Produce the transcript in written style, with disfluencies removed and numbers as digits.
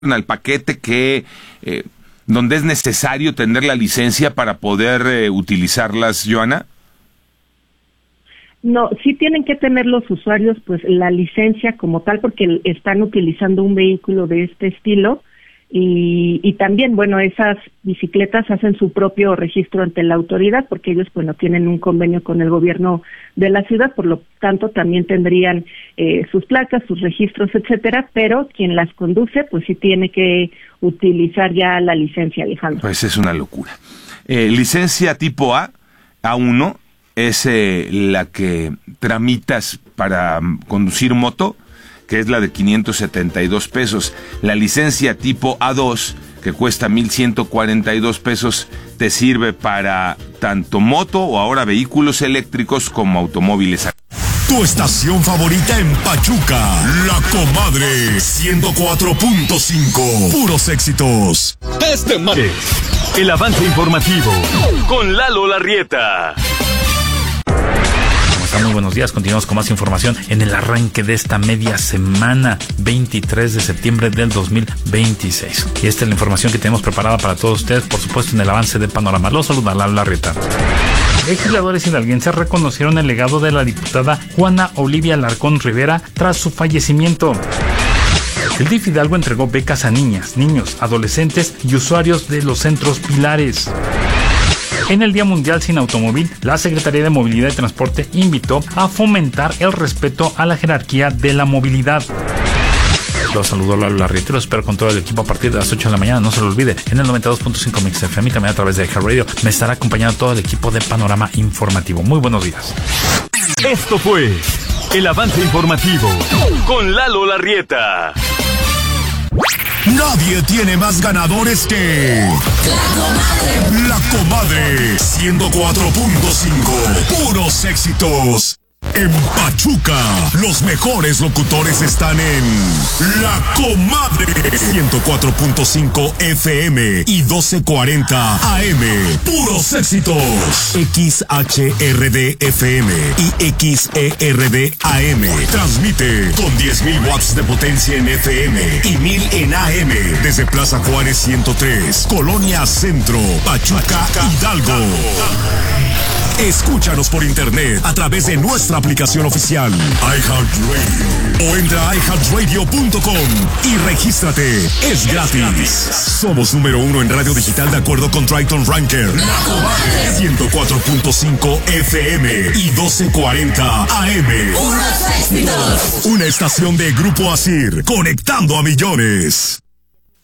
al paquete que donde es necesario tener la licencia para poder utilizarlas, Joana? No, sí tienen que tener los usuarios pues la licencia como tal porque están utilizando un vehículo de este estilo y también, bueno, esas bicicletas hacen su propio registro ante la autoridad porque ellos, bueno, tienen un convenio con el gobierno de la ciudad, por lo tanto también tendrían sus placas, sus registros, etcétera, pero quien las conduce pues sí tiene que utilizar ya la licencia, Alejandro. Pues es una locura. Licencia tipo A, A1, es la que tramitas para conducir moto, que es la de 572 pesos. La licencia tipo A2, que cuesta 1,142 pesos, te sirve para tanto moto o ahora vehículos eléctricos como automóviles. Tu estación favorita en Pachuca, La Comadre 104.5. Puros éxitos. Este martes, el avance informativo con Lalo Larrieta. Muy buenos días, continuamos con más información en el arranque de esta media semana, 23 de septiembre del 2026. Y esta es la información que tenemos preparada para todos ustedes, por supuesto en el avance de Panorama. Los saluda Lalo Larrieta. Legisladores hidalguenses reconocieron el legado de la diputada Juana Olivia Alarcón Rivera tras su fallecimiento. El DIF Hidalgo entregó becas a niñas, niños, adolescentes y usuarios de los centros Pilares. En el Día Mundial Sin Automóvil, la Secretaría de Movilidad y Transporte invitó a fomentar el respeto a la jerarquía de la movilidad. Los saludo Lalo Larrieta, los espero con todo el equipo a partir de las 8 de la mañana. No se lo olvide, en el 92.5 Mix FM y también a través de iHeartRadio me estará acompañando todo el equipo de Panorama Informativo. Muy buenos días. Esto fue el avance informativo con Lalo Larrieta. Nadie tiene más ganadores que La Comadre 104.5. Puros éxitos. En Pachuca, los mejores locutores están en La Comadre 104.5 FM y 1240 AM. Puros éxitos. XHRD FM y XERD AM. Transmite con 10,000 watts de potencia en FM y 1,000 en AM desde Plaza Juárez 103, Colonia Centro, Pachuca, Hidalgo. Escúchanos por internet a través de nuestra aplicación oficial iHeartRadio o entra a iHeartRadio.com y regístrate. Es gratis. Somos número 1 en radio digital de acuerdo con Triton Ranker. 104.5 FM y 1240 AM. Una estación de Grupo Asir, conectando a millones.